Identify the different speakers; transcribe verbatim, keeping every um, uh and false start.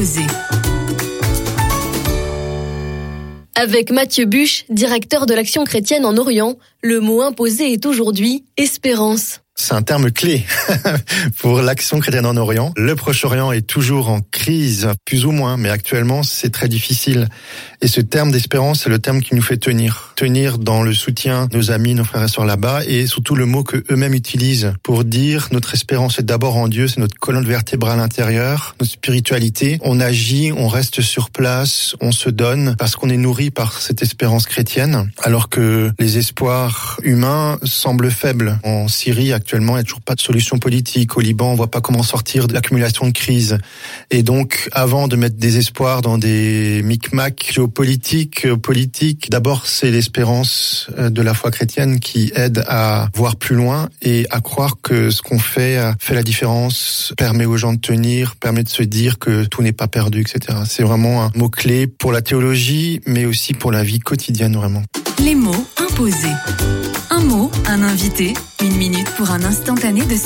Speaker 1: imposé.
Speaker 2: Avec Mathieu Buche, directeur de l'Action chrétienne en Orient, le mot imposé est aujourd'hui espérance.
Speaker 3: C'est un terme clé pour l'Action chrétienne en Orient. Le Proche-Orient est toujours en crise, plus ou moins, mais actuellement, c'est très difficile. Et ce terme d'espérance, c'est le terme qui nous fait tenir. Tenir dans le soutien de nos amis, nos frères et sœurs là-bas, et surtout le mot que eux-mêmes utilisent pour dire notre espérance est d'abord en Dieu, c'est notre colonne vertébrale intérieure, notre spiritualité. On agit, on reste sur place, on se donne parce qu'on est nourri par cette espérance chrétienne, alors que les espoirs humains semblent faibles. En Syrie, actuellement, il n'y a toujours pas de solution politique. Au Liban, on voit pas comment sortir de l'accumulation de crises. Et donc, avant de mettre des espoirs dans des micmacs géopolitiques, politiques, d'abord, c'est l'espérance de la foi chrétienne qui aide à voir plus loin et à croire que ce qu'on fait fait la différence, permet aux gens de tenir, permet de se dire que tout n'est pas perdu, et cetera. C'est vraiment un mot-clé pour la théologie, mais aussi pour la vie quotidienne, vraiment.
Speaker 1: Les mots imposés. Un mot, un invité, une minute pour un instantané de